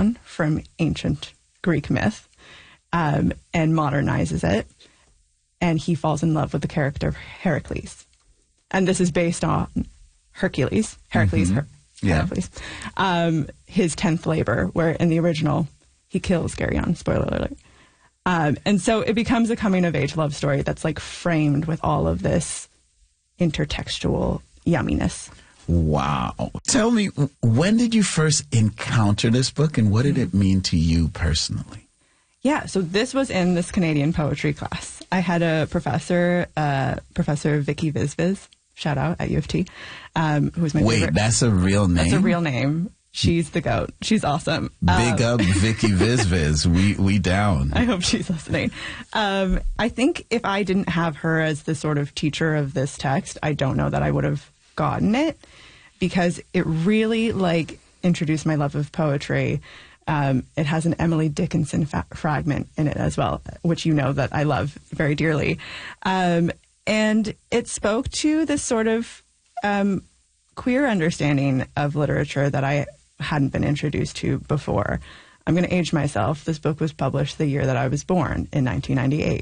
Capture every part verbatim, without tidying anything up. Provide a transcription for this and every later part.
Geryon from ancient Greek myth um, and modernizes it. And he falls in love with the character of Heracles. And this is based on Hercules, Heracles, mm-hmm. Her- yeah. Heracles, um, his tenth labor, where in the original he kills Geryon, spoiler alert. Um, and so it becomes a coming-of-age love story that's like framed with all of this intertextual yumminess. Wow. Tell me, when did you first encounter this book, and what did it mean to you personally? Yeah, so this was in this Canadian poetry class. I had a professor, uh, Professor Vicky Visviz, shout out at U of T, um, who was my Wait, favorite. that's a real name? That's a real name. She's the goat. She's awesome. Big um, up Vicky Visviz. we we down. I hope she's listening. Um, I think if I didn't have her as the sort of teacher of this text, I don't know that I would have gotten it, because it really like introduced my love of poetry. Um, it has an Emily Dickinson fa- fragment in it as well, which you know that I love very dearly. Um, and it spoke to this sort of um, queer understanding of literature that I hadn't been introduced to before. I'm going to age myself. This book was published the year that I was born, in nineteen ninety-eight.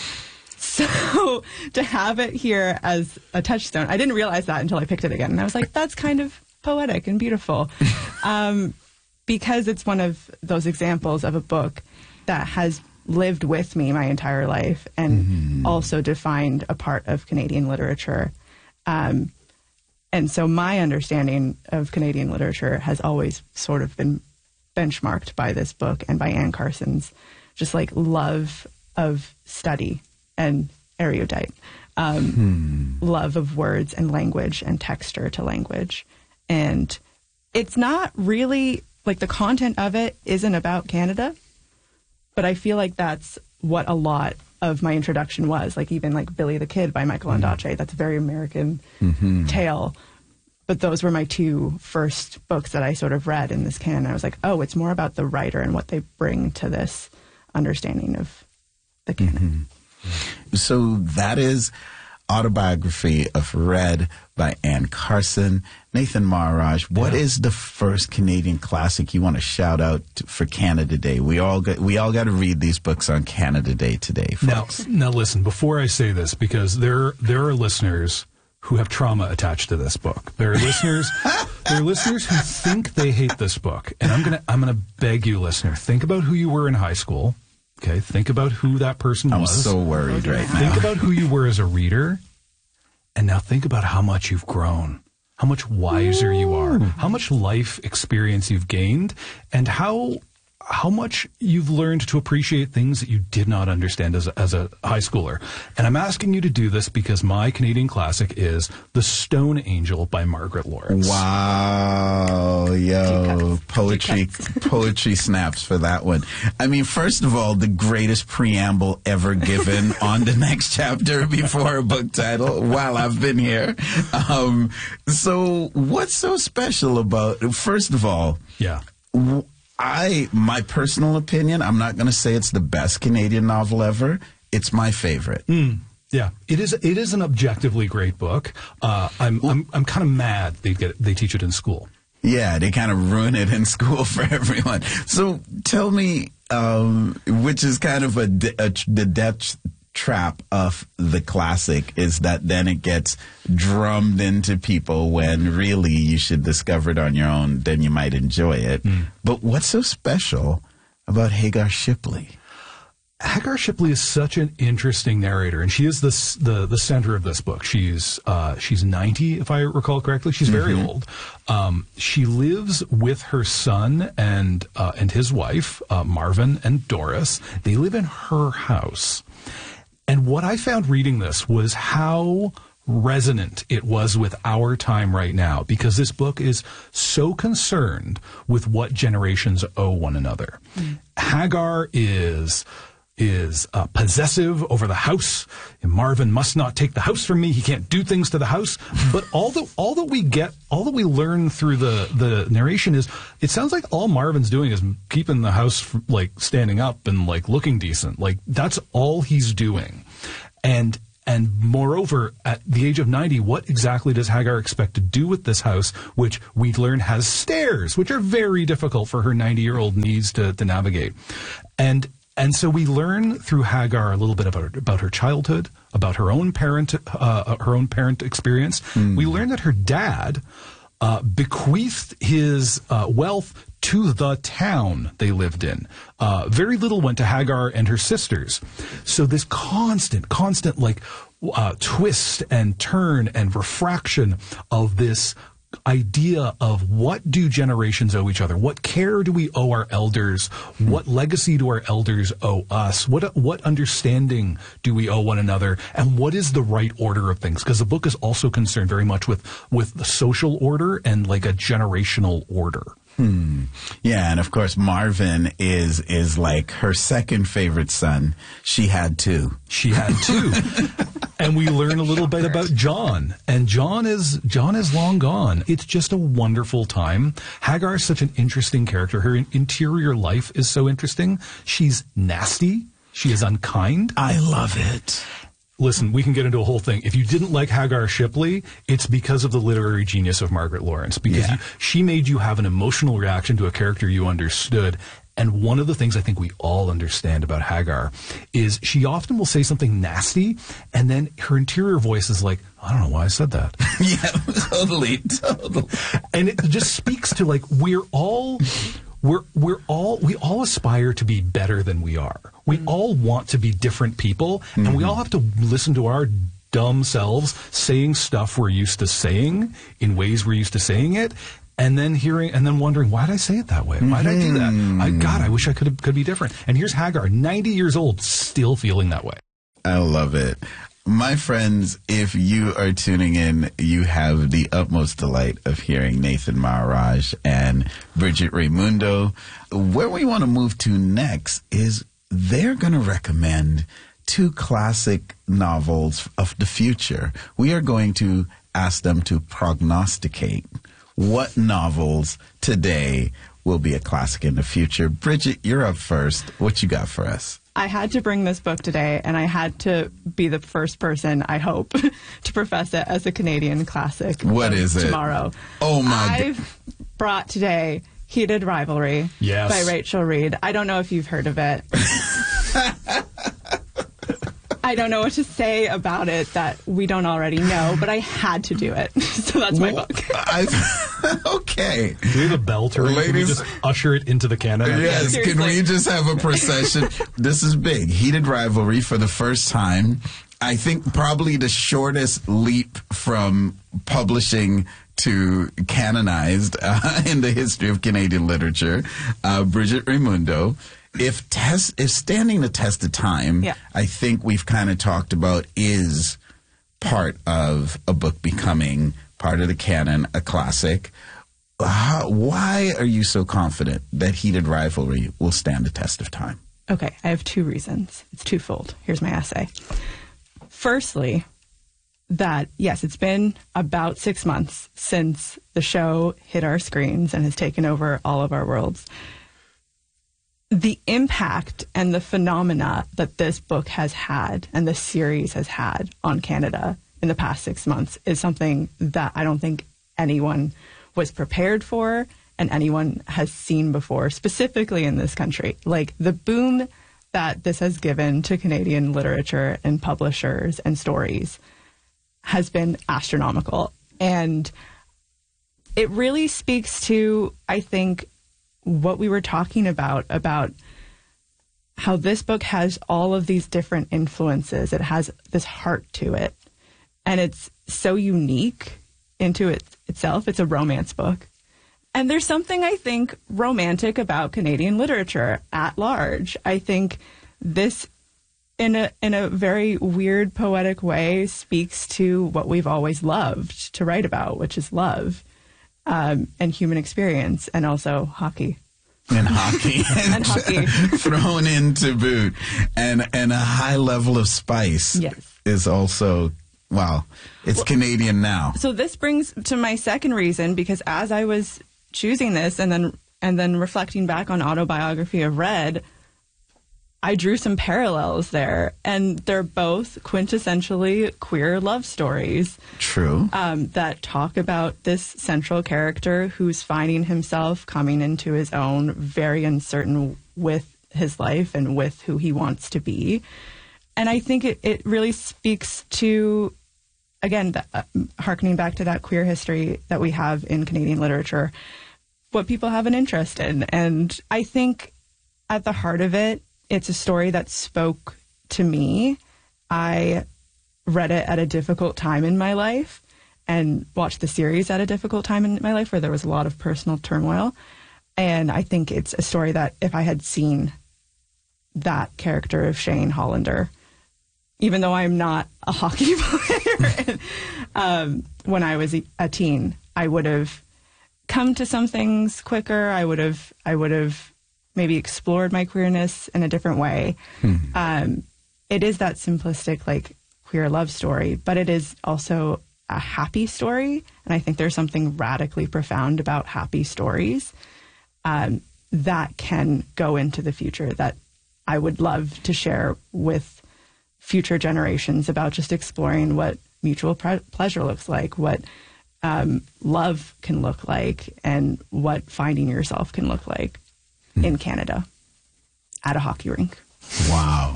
So to have it here as a touchstone, I didn't realize that until I picked it again. And I was like, that's kind of poetic and beautiful. Um, because it's one of those examples of a book that has lived with me my entire life and mm-hmm. also defined a part of Canadian literature. Um, and so my understanding of Canadian literature has always sort of been benchmarked by this book and by Anne Carson's just like love of study and erudite, um, hmm. love of words and language and texture to language. And it's not really... like, the content of it isn't about Canada, but I feel like that's what a lot of my introduction was. Like, even, like, Billy the Kid by Michael mm-hmm. Ondaatje. That's a very American mm-hmm. tale. But those were my two first books that I sort of read in this canon. I was like, oh, it's more about the writer and what they bring to this understanding of the canon. Mm-hmm. So that is Autobiography of Red by Anne Carson. Nathan Maharaj, what yeah. is the first Canadian classic you want to shout out to, for Canada Day? We all got we all got to read these books on Canada Day today, folks. Now, now listen, before I say this, because there there are listeners who have trauma attached to this book. There are listeners there are listeners who think they hate this book. And I'm gonna I'm gonna beg you, listener, think about who you were in high school. Okay, think about who that person I'm was. I'm so worried right now. Think about who you were as a reader, and now think about how much you've grown, how much wiser Ooh. you are, how much life experience you've gained, and how how much you've learned to appreciate things that you did not understand as a, as a high schooler. And I'm asking you to do this because my Canadian classic is The Stone Angel by Margaret Lawrence. Wow, yo, poetry, poetry snaps for that one. I mean, first of all, the greatest preamble ever given on the next chapter before a book title while I've been here. Um, so what's so special about, first of all, yeah. W- I, my personal opinion, I'm not going to say it's the best Canadian novel ever. It's my favorite. Mm, yeah, it is. It is an objectively great book. Uh, I'm, I'm, I'm kind of mad they get they teach it in school. Yeah, they kind of ruin it in school for everyone. So tell me, um, which is kind of a, a the death trap of the classic is that then it gets drummed into people when really you should discover it on your own, then you might enjoy it. Mm. But what's so special about Hagar Shipley? Hagar Shipley is such an interesting narrator, and she is this, the the center of this book. She's uh, she's ninety, if I recall correctly. She's very mm-hmm. old. Um, she lives with her son and uh, and his wife, uh, Marvin and Doris. They live in her house. And what I found reading this was how resonant it was with our time right now, because this book is so concerned with what generations owe one another. Mm. Hagar is is uh, possessive over the house. And Marvin must not take the house from me. He can't do things to the house. But all that all that we get, all that we learn through the, the narration is, it sounds like all Marvin's doing is keeping the house like standing up and like looking decent. Like that's all he's doing. And And moreover, at the age of ninety, what exactly does Hagar expect to do with this house, which we learn has stairs, which are very difficult for her ninety-year-old knees to, to navigate. And and so we learn through Hagar a little bit about, about her childhood, about her own parent, uh, her own parent experience. Mm. We learn that her dad uh, bequeathed his uh, wealth to the town they lived in. Uh, very little went to Hagar and her sisters. So this constant, constant like uh, twist and turn and refraction of this idea of what do generations owe each other? What care do we owe our elders? What legacy do our elders owe us? What what understanding do we owe one another? And what is the right order of things? Because the book is also concerned very much with, with the social order and like a generational order. Hmm. Yeah, and of course Marvin is is like her second favorite son. She had two. She had two. And we learn a little bit about John. And John is John is long gone. It's just a wonderful time. Hagar is such an interesting character. Her in- interior life is so interesting. She's nasty. She is unkind. I love it. Listen, we can get into a whole thing. If you didn't like Hagar Shipley, it's because of the literary genius of Margaret Lawrence. Because Yeah. you, she made you have an emotional reaction to a character you understood. And one of the things I think we all understand about Hagar is she often will say something nasty, and then her interior voice is like, I don't know why I said that. Yeah, totally, totally. And it just speaks to, like, we're all... We're we're all we all aspire to be better than we are. We mm-hmm. all want to be different people, and mm-hmm. we all have to listen to our dumb selves saying stuff we're used to saying in ways we're used to saying it, and then hearing and then wondering, why did I say it that way? Why did I do that? I, God, I wish I could could be different. And here's Hagar, ninety years old, still feeling that way. I love it. My friends, if you are tuning in, you have the utmost delight of hearing Nathan Maharaj and Bridget Raimundo. Where we want to move to next is they're going to recommend two classic novels of the future. We are going to ask them to prognosticate what novels today will be a classic in the future. Bridget, you're up first. What you got for us? I had to bring this book today, and I had to be the first person, I hope, to profess it as a Canadian classic. What is it? Tomorrow. Oh, my I've g- brought today Heated Rivalry yes. by Rachel Reed. I don't know if you've heard of it. I don't know what to say about it that we don't already know, but I had to do it. So that's my well, book. I, okay. Do we have a bell to ring? Can we just usher it into the canon? Yes, Seriously. Can we just have a procession? This is big. Heated Rivalry for the first time. I think probably the shortest leap from publishing to canonized uh, in the history of Canadian literature. Uh, Bridget Raimundo. If test, if standing the test of time, yeah. I think we've kind of talked about is part of a book becoming part of the canon, a classic. How, why are you so confident that Heated Rivalry will stand the test of time? Okay, I have two reasons. It's twofold. Here's my essay. Firstly, that, yes, it's been about six months since the show hit our screens and has taken over all of our worlds. The impact and the phenomena that this book has had and this series has had on Canada in the past six months is something that I don't think anyone was prepared for and anyone has seen before, specifically in this country. Like, the boom that this has given to Canadian literature and publishers and stories has been astronomical. And it really speaks to, I think, what we were talking about, about how this book has all of these different influences. It has this heart to it. And it's so unique into it itself. It's a romance book. And there's something, I think, romantic about Canadian literature at large. I think this, in a in a very weird, poetic way, speaks to what we've always loved to write about, which is love. Um, and human experience, and also hockey. And hockey. and hockey. Thrown in to boot. And and a high level of spice yes. is also, wow, it's well, Canadian now. So this brings to my second reason, because as I was choosing this and then and then reflecting back on Autobiography of Red, I drew some parallels there, and they're both quintessentially queer love stories. True. Um, that talk about this central character who's finding himself coming into his own, very uncertain with his life and with who he wants to be. And I think it, it really speaks to, again, the, uh, harkening back to that queer history that we have in Canadian literature, what people have an interest in. And I think at the heart of it, it's a story that spoke to me. I read it at a difficult time in my life and watched the series at a difficult time in my life where there was a lot of personal turmoil. And I think it's a story that if I had seen that character of Shane Hollander, even though I'm not a hockey player, um, when I was a teen, I would have come to some things quicker. I would have, I would have maybe explored my queerness in a different way. Hmm. Um, it is that simplistic, like, queer love story, but it is also a happy story. And I think there's something radically profound about happy stories um, that can go into the future that I would love to share with future generations about just exploring what mutual pre- pleasure looks like, what um, love can look like, and what finding yourself can look like in Canada at a hockey rink. Wow.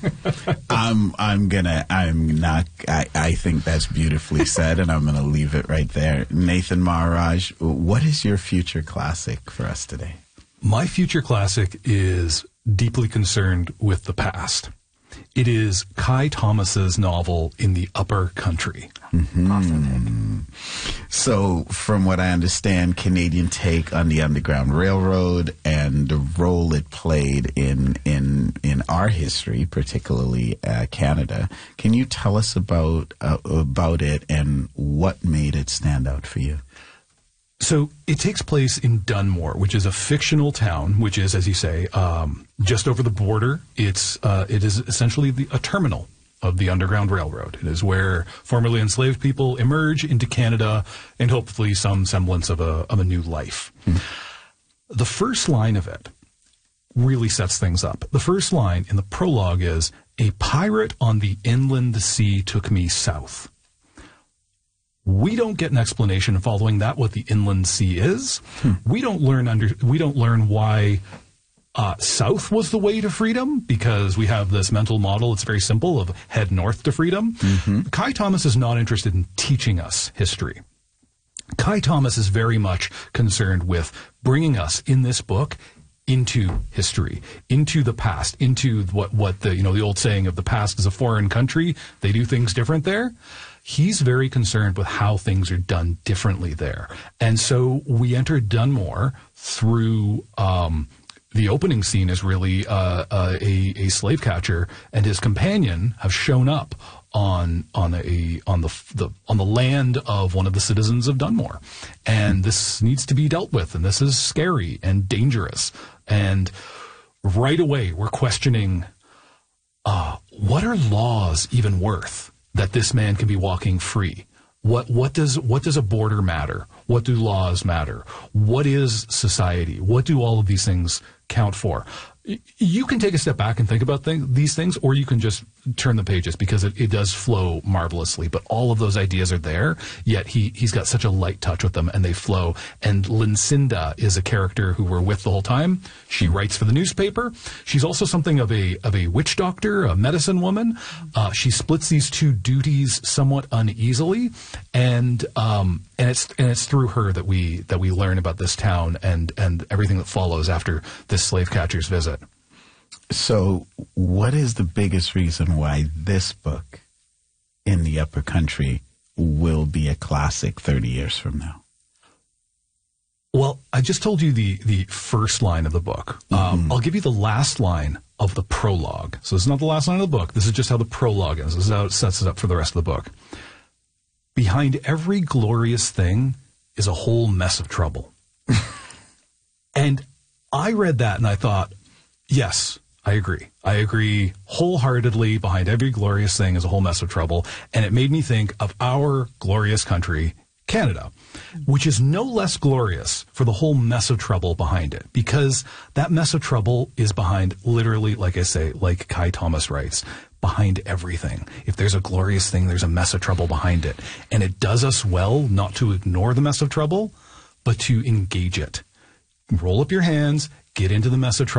I'm I'm gonna I'm not I, I think that's beautifully said, and I'm gonna leave it right there. Nathan Maharaj, what is your future classic for us today? My future classic is deeply concerned with the past. It is Kai Thomas's novel In the Upper Country. Mm-hmm. Awesome. So, from what I understand, Canadian take on the Underground Railroad and the role it played in in in our history, particularly uh, Canada. Can you tell us about uh, about it and what made it stand out for you? So it takes place in Dunmore, which is a fictional town, which is, as you say, um, just over the border. It's uh, it is essentially the, a terminal of the Underground Railroad. It is where formerly enslaved people emerge into Canada and hopefully some semblance of a of a new life. Mm. The first line of it really sets things up. The first line in the prologue is, "A pirate on the inland sea took me south." We don't get an explanation following that what the inland sea is. Hmm. We don't learn under. We don't learn why uh, south was the way to freedom, because we have this mental model. It's very simple of head north to freedom. Mm-hmm. Kai Thomas is not interested in teaching us history. Kai Thomas is very much concerned with bringing us in this book into history, into the past, into what what the you know the old saying of the past is a foreign country. They do things different there. He's very concerned with how things are done differently there. And so we enter Dunmore through um, the opening scene is really uh, uh, a, a slave catcher and his companion have shown up on on a on the, the on the land of one of the citizens of Dunmore. And this needs to be dealt with, and this is scary and dangerous. And right away we're questioning uh, what are laws even worth? That this man can be walking free. What what does what does a border matter? What do laws matter? What is society? What do all of these things count for? You can take a step back and think about thing, these things, or you can just turn the pages, because it, it does flow marvelously. But all of those ideas are there, yet he, he's got such a light touch with them, and they flow. And Lincinda is a character who we're with the whole time. She writes for the newspaper. She's also something of a of a witch doctor, a medicine woman. Uh, she splits these two duties somewhat uneasily, and um, and it's and it's through her that we that we learn about this town and and everything that follows after this slave catcher's visit. So what is the biggest reason why this book, In the Upper Country, will be a classic thirty years from now? Well, I just told you the, the first line of the book. Mm-hmm. Um, I'll give you the last line of the prologue. So this is not the last line of the book. This is just how the prologue is. This is how it sets it up for the rest of the book. Behind every glorious thing is a whole mess of trouble. And I read that and I thought, yes, I agree. I agree wholeheartedly. Behind every glorious thing is a whole mess of trouble. And it made me think of our glorious country, Canada, which is no less glorious for the whole mess of trouble behind it, because that mess of trouble is behind literally, like I say, like Kai Thomas writes, behind everything. If there's a glorious thing, there's a mess of trouble behind it. And it does us well not to ignore the mess of trouble, but to engage it. Roll up your hands, get into the mess of trouble.